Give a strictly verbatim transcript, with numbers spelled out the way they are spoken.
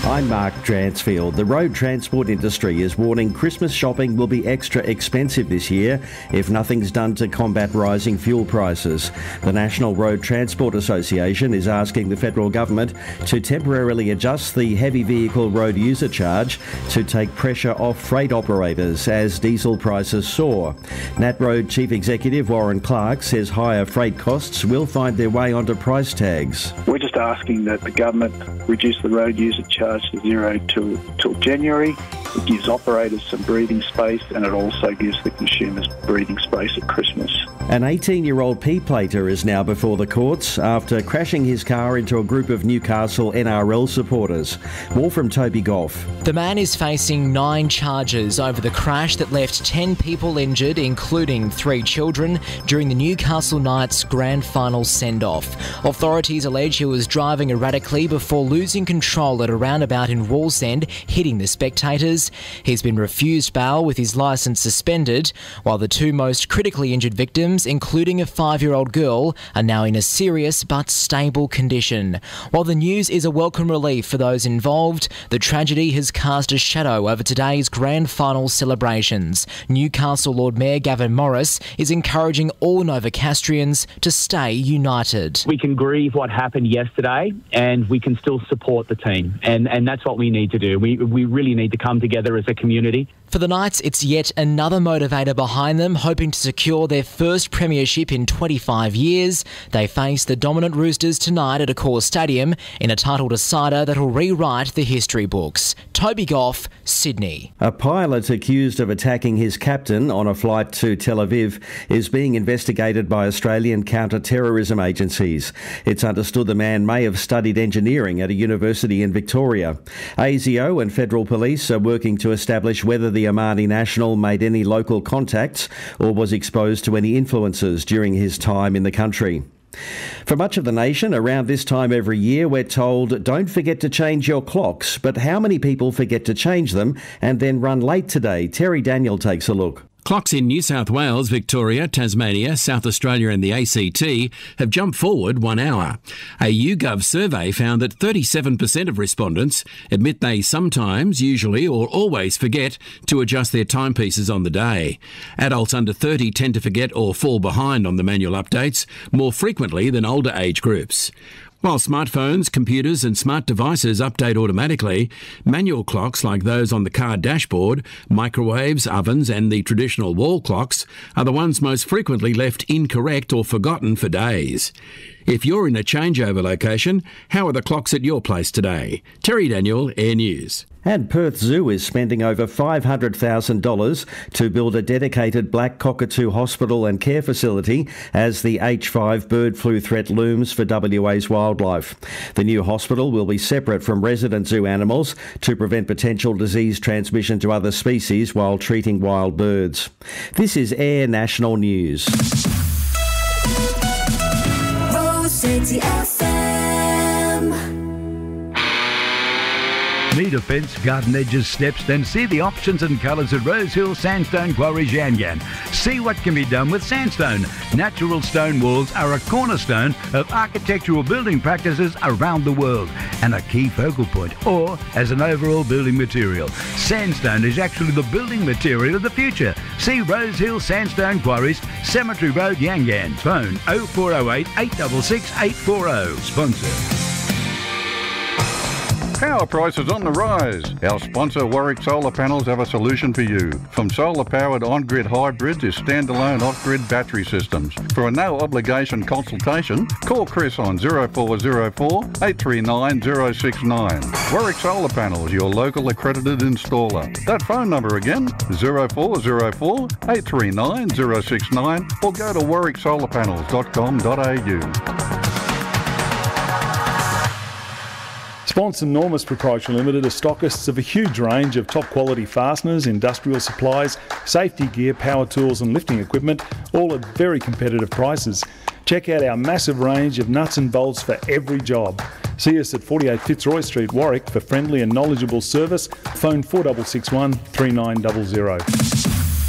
I'm Mark Dransfield. The road transport industry is warning Christmas shopping will be extra expensive this year if nothing's done to combat rising fuel prices. The National Road Transport Association is asking the federal government to temporarily adjust the heavy vehicle road user charge to take pressure off freight operators as diesel prices soar. NatRoad Chief Executive Warren Clark says higher freight costs will find their way onto price tags. We're just asking that the government reduce the road user charge to zero till, till January. It gives operators some breathing space, and it also gives the consumers breathing space at Christmas. An eighteen-year-old P-plater is now before the courts after crashing his car into a group of Newcastle N R L supporters. More from Toby Goff. The man is facing nine charges over the crash that left ten people injured, including three children, during the Newcastle Knights grand final send-off. Authorities allege he was driving erratically before losing control at a roundabout in Wallsend, hitting the spectators. He's been refused bail with his licence suspended, while the two most critically injured victims, including a five-year-old girl, are now in a serious but stable condition. While the news is a welcome relief for those involved, the tragedy has cast a shadow over today's grand final celebrations. Newcastle Lord Mayor Gavin Morris is encouraging all Novocastrians to stay united. We can grieve what happened yesterday and we can still support the team, and, and that's what we need to do. We, we really need to come together as a community. For the Knights, it's yet another motivator behind them, hoping to secure their first premiership in twenty-five years. They face the dominant Roosters tonight at Accor Stadium in a title decider that'll rewrite the history books. Toby Goff, Sydney. A pilot accused of attacking his captain on a flight to Tel Aviv is being investigated by Australian counter-terrorism agencies. It's understood the man may have studied engineering at a university in Victoria. A S I O and federal police are working to establish whether the Omani national made any local contacts or was exposed to any influences during his time in the country. For much of the nation, around this time every year, we're told, don't forget to change your clocks. But how many people forget to change them and then run late today? Terry Daniel takes a look. Clocks in New South Wales, Victoria, Tasmania, South Australia and the A C T have jumped forward one hour. A YouGov survey found that thirty-seven percent of respondents admit they sometimes, usually or always forget to adjust their timepieces on the day. Adults under thirty tend to forget or fall behind on the manual updates more frequently than older age groups. While smartphones, computers and smart devices update automatically, manual clocks like those on the car dashboard, microwaves, ovens and the traditional wall clocks are the ones most frequently left incorrect or forgotten for days. If you're in a changeover location, how are the clocks at your place today? Terry Daniel, Air News. And Perth Zoo is spending over five hundred thousand dollars to build a dedicated black cockatoo hospital and care facility as the H five bird flu threat looms for W A's wildlife. The new hospital will be separate from resident zoo animals to prevent potential disease transmission to other species while treating wild birds. This is Air National News. City F M. Need a fence, garden edges, steps? Then see the options and colours at Rosehill Sandstone Quarries Yan Yan. See what can be done with sandstone. Natural stone walls are a cornerstone of architectural building practices around the world and a key focal point, or as an overall building material. Sandstone is actually the building material of the future. See Rosehill Sandstone Quarries, Cemetery Road, Yan Yan. Phone oh four oh eight, eight six six, eight four oh. Sponsor. Power prices on the rise. Our sponsor Warwick Solar Panels have a solution for you. From solar-powered on-grid hybrids to standalone off-grid battery systems. For a no-obligation consultation, call Chris on oh four oh four, eight three nine, oh six nine. Warwick Solar Panels, your local accredited installer. That phone number again, oh four oh four, eight three nine, oh six nine, or go to warwick solar panels dot com dot a u. Sponsor Normus Proprietary Limited are stockists of a huge range of top quality fasteners, industrial supplies, safety gear, power tools and lifting equipment, all at very competitive prices. Check out our massive range of nuts and bolts for every job. See us at forty-eight Fitzroy Street, Warwick for friendly and knowledgeable service. Phone four six six one, three nine zero zero.